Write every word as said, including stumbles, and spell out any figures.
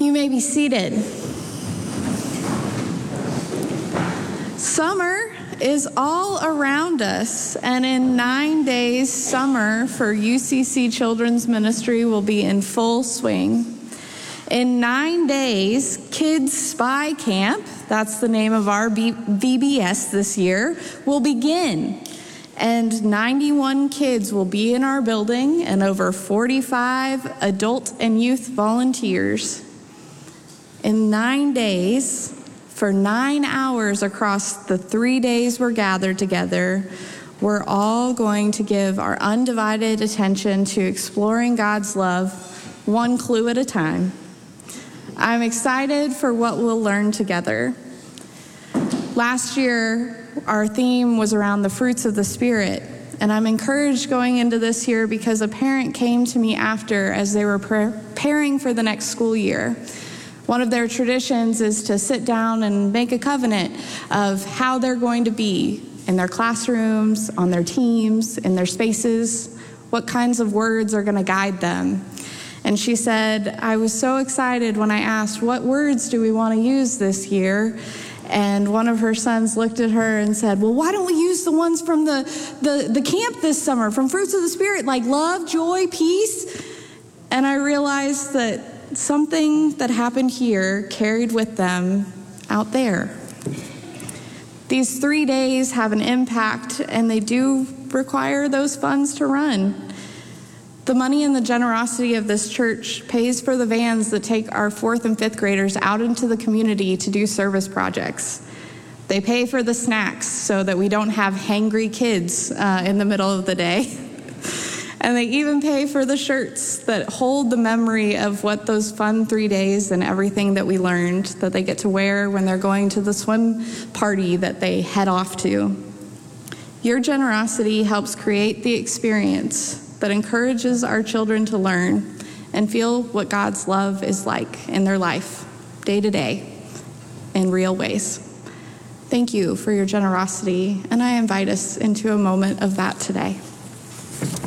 You may be seated. Summer is all around us, and in nine days, summer for U C C Children's Ministry will be in full swing. In nine days, Kids Spy Camp, that's the name of our V B S this year, will begin. And ninety-one kids will be in our building and over forty-five adult and youth volunteers. In nine days, for nine hours across the three days we're gathered together, we're all going to give our undivided attention to exploring God's love, one clue at a time. I'm excited for what we'll learn together. Last year, our theme was around the fruits of the Spirit, and I'm encouraged going into this year because a parent came to me after as they were preparing for the next school year. One of their traditions is to sit down and make a covenant of how they're going to be in their classrooms, on their teams, in their spaces, what kinds of words are going to guide them. And she said, I was so excited when I asked, what words do we want to use this year? And one of her sons looked at her and said, well, why don't we use the ones from the, the, the camp this summer, from Fruits of the Spirit, like love, joy, peace? And I realized that something that happened here carried with them out there. These three days have an impact, and they do require those funds to run. The money and the generosity of this church pays for the vans that take our fourth and fifth graders out into the community to do service projects. They pay for the snacks so that we don't have hangry kids uh, in the middle of the day. And they even pay for the shirts that hold the memory of what those fun three days and everything that we learned that they get to wear when they're going to the swim party that they head off to. Your generosity helps create the experience that encourages our children to learn and feel what God's love is like in their life, day to day, in real ways. Thank you for your generosity, and I invite us into a moment of that today.